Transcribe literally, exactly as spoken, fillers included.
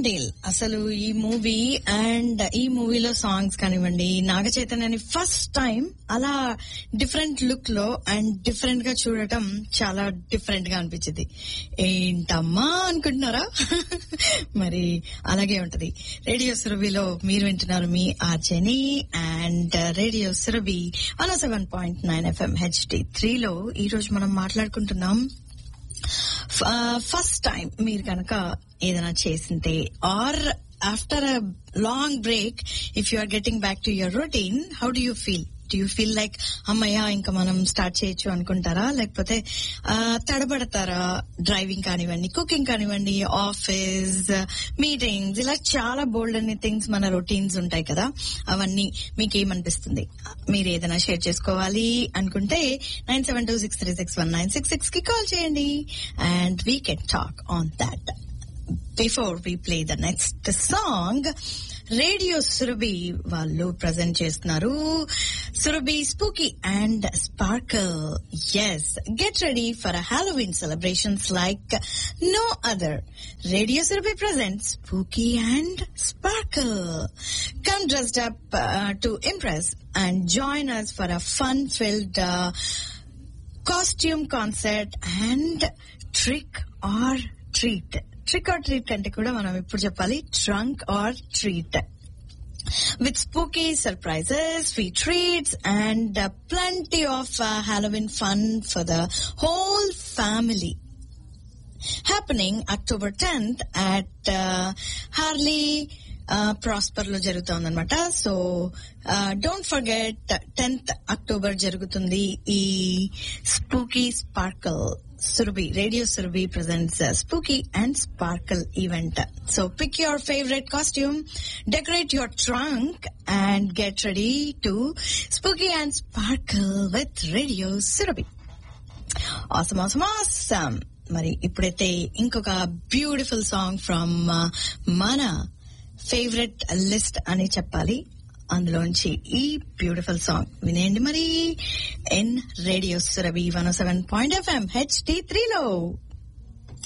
తాండేల్ అసలు ఈ movie and ఈ మూవీలో సాంగ్స్ కానివ్వండి, నాగ చైతన్యని ఫస్ట్ టైం అలా డిఫరెంట్ లుక్ లో అండ్ డిఫరెంట్ గా చూడటం చాలా డిఫరెంట్ గా అనిపించింది. ఏంటమ్మా అనుకుంటున్నారా? మరి అలాగే ఉంటది. రేడియో సురభిలో మీరు వింటున్నారు మీ ఆర్జేని and radio Surabhi one seven point nine FM HD త్రీలో ఈ రోజు మనం మాట్లాడుకుంటున్నాం ఫస్ట్ టైం మీరు కనుక ఏదైనా చేసింటే are after a long break if you are getting back to your routine, how do you feel? Do you feel like అమ్మయ్య ఇంకా మనం స్టార్ట్ చేయొచ్చు అనుకుంటారా, లేకపోతే తడబడతారా? డ్రైవింగ్ కానివ్వండి, కుకింగ్ కానివ్వండి, ఆఫీస్ మీటింగ్స్, ఇలా చాలా బోల్డ్ అనే థింగ్స్ మన రొటీన్స్ ఉంటాయి కదా, అవన్నీ మీకు ఏమనిపిస్తుంది? మీరు ఏదైనా షేర్ చేసుకోవాలి అనుకుంటే nine seven two six three six one nine six six కి కాల్ చేయండి and we can talk on that. Before we play the next song, radio Surabhi వాళ్ళు ప్రజెంట్ చేస్తున్నారు Surabhi spooky and sparkle. Yes, get ready for a Halloween celebrations like no other. Radio Surabhi presents spooky and sparkle. Come dressed up uh, to impress and join us for a fun-filled uh, costume concert and trick or treat. Trick are treat కంటే కూడా మనం ఇప్పుడు చెప్పాలి trunk are treat. With spooky surprises, sweet treats, and uh, plenty of uh, Halloween fun for the whole family. Happening October tenth at uh, Harley uh, Prosper లో జరుగుతుందన్నమాట. So don't forget tenth October జరుగుతుంది ఈ spooky sparkle. Surabhi, Radio Surabhi presents uh, Spooky and Sparkle event. So pick your favorite costume, decorate your trunk, and get ready to Spooky and Sparkle with Radio Surabhi. Awesome, awesome, awesome. Mari ippudete inkoka beautiful song from uh, mana favorite list ani cheppali. అందులోంచి ఈ beautiful song వినేయండి మరి in radio Surabhi one seven point FM HD త్రీలో.